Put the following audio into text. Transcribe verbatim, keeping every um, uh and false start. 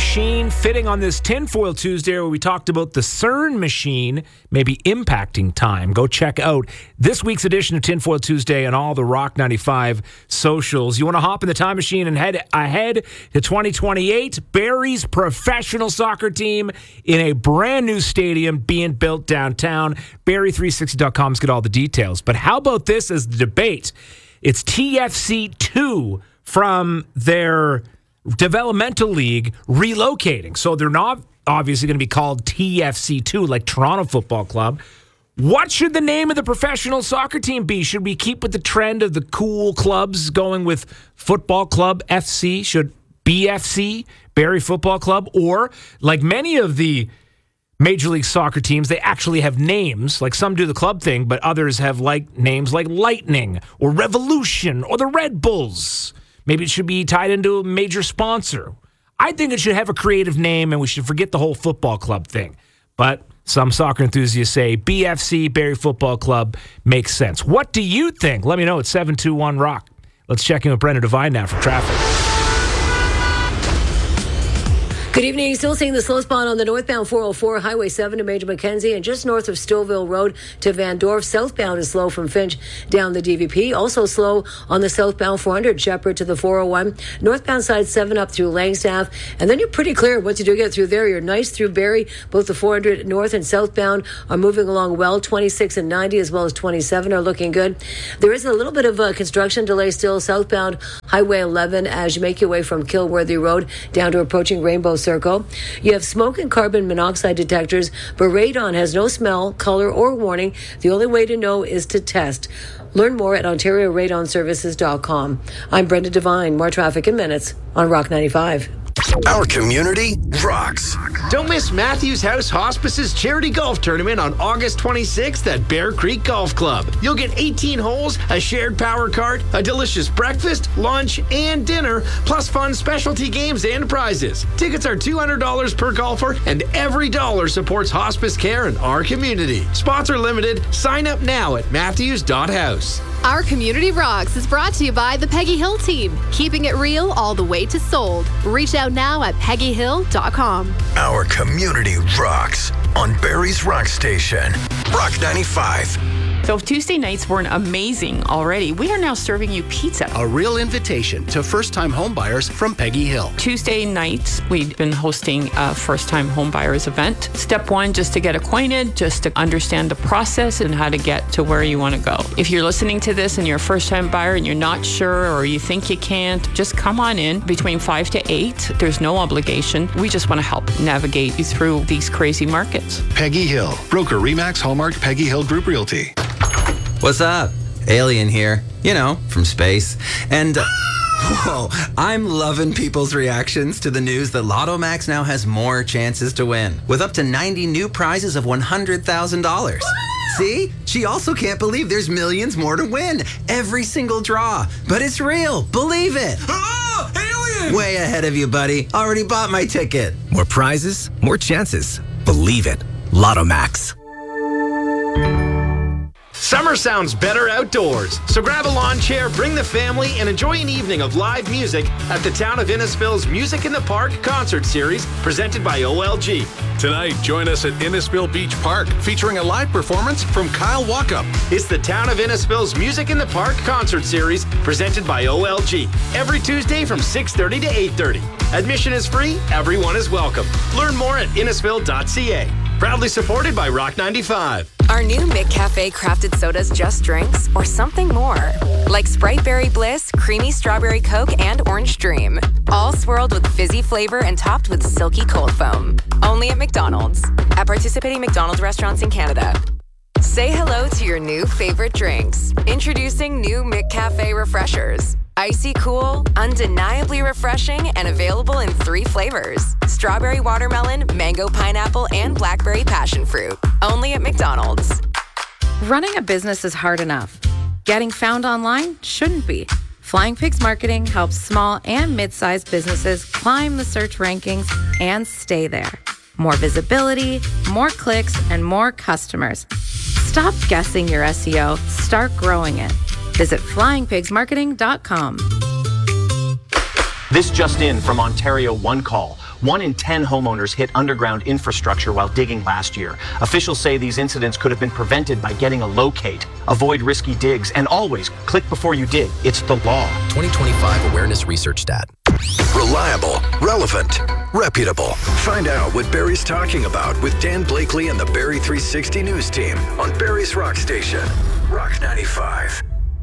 Machine, fitting on this Tinfoil Tuesday where we talked about the CERN machine maybe impacting time. Go check out this week's edition of Tinfoil Tuesday on all the Rock ninety-five socials. You want to hop in the time machine and head ahead to twenty twenty-eight? Barrie's professional soccer team in a brand new stadium being built downtown. Barrie three sixty dot com's got all the details. But how about this as the debate? It's T F C two from their developmental league relocating. So they're not obviously going to be called T F C two like Toronto Football Club. What should the name of the professional soccer team be? Should we keep with the trend of the cool clubs going with Football Club F C? Should B F C, Barrie Football Club? Or like many of the Major League Soccer teams, they actually have names. Like some do the club thing, but others have like names like Lightning or Revolution or the Red Bulls. Maybe it should be tied into a major sponsor. I think it should have a creative name and we should forget the whole football club thing. But some soccer enthusiasts say B F C, Barrie Football Club, makes sense. What do you think? Let me know at seven two one Rock. Let's check in with Brendan Devine now for traffic. Good evening. Still seeing the slow spot on the northbound four oh four, Highway seven to Major Mackenzie, and just north of Stouffville Road to Van Dorf. Southbound is slow from Finch down the D V P. Also slow on the southbound four hundred, Shepherd to the four oh one. Northbound side seven up through Langstaff. And then you're pretty clear once you do get through there. You're nice through Barrie. Both the four hundred north and southbound are moving along well. twenty-six and ninety as well as twenty-seven are looking good. There is a little bit of a construction delay still southbound Highway eleven as you make your way from Kilworthy Road down to approaching Rainbow Circle. You have smoke and carbon monoxide detectors, but radon has no smell, color, or warning. The only way to know is to test. Learn more at ontario radon services dot com. I'm Brenda Devine. More traffic in minutes on Rock ninety-five. Our community rocks. Don't miss Matthews House Hospice's charity golf tournament on August twenty-sixth at Bear Creek Golf Club. You'll get eighteen holes, a shared power cart, a delicious breakfast, lunch, and dinner, plus fun specialty games and prizes. Tickets are two hundred dollars per golfer, and every dollar supports hospice care in our community. Spots are limited. Sign up now at matthews dot house. Our Community Rocks is brought to you by the Peggy Hill team, keeping it real all the way to sold. Reach out now at peggy hill dot com. Our community rocks on Barrie's Rock Station. Rock ninety-five. So if Tuesday nights weren't amazing already, we are now serving you pizza. A real invitation to first-time homebuyers from Peggy Hill. Tuesday nights, we've been hosting a first-time homebuyers event. Step one, just to get acquainted, just to understand the process and how to get to where you want to go. If you're listening to this and you're a first-time buyer and you're not sure or you think you can't, just come on in between five to eight. There's no obligation. We just want to help navigate you through these crazy markets. Peggy Hill, broker Remax Hallmark Peggy Hill Group Realty. What's up? Alien here. You know, from space. And, uh, whoa, I'm loving people's reactions to the news that Lotto Max now has more chances to win, with up to ninety new prizes of one hundred thousand dollars. See? She also can't believe there's millions more to win. Every single draw. But it's real. Believe it. Oh, alien! Way ahead of you, buddy. Already bought my ticket. More prizes, more chances. Believe it. Lotto Max. Summer sounds better outdoors, so grab a lawn chair, bring the family, and enjoy an evening of live music at the Town of Innisfil's Music in the Park concert series presented by O L G. Tonight, join us at Innisfil Beach Park, featuring a live performance from Kyle Walkup. It's the Town of Innisfil's Music in the Park concert series presented by O L G. Every Tuesday from six thirty to eight thirty. Admission is free, everyone is welcome. Learn more at innisfil dot c a. Proudly supported by Rock ninety-five. Are new McCafe crafted sodas just drinks or something more? Like Sprite Berry Bliss, Creamy Strawberry Coke, and Orange Dream. All swirled with fizzy flavor and topped with silky cold foam. Only at McDonald's. At participating McDonald's restaurants in Canada. Say hello to your new favorite drinks. Introducing new McCafe Refreshers. Icy cool, undeniably refreshing, and available in three flavors. Strawberry watermelon, mango pineapple, and blackberry passion fruit. Only at McDonald's. Running a business is hard enough. Getting found online shouldn't be. Flying Pigs Marketing helps small and mid-sized businesses climb the search rankings and stay there. More visibility, more clicks, and more customers. Stop guessing your S E O. Start growing it. Visit flying pigs marketing dot com. This just in from Ontario One Call. One in ten homeowners hit underground infrastructure while digging last year. Officials say these incidents could have been prevented by getting a locate. Avoid risky digs and always click before you dig. It's the law. twenty twenty-five Awareness Research Stat. Reliable, relevant, reputable. Find out what Barrie's talking about with Dan Blakely and the Barrie three sixty News team on Barrie's Rock Station. Rock ninety-five.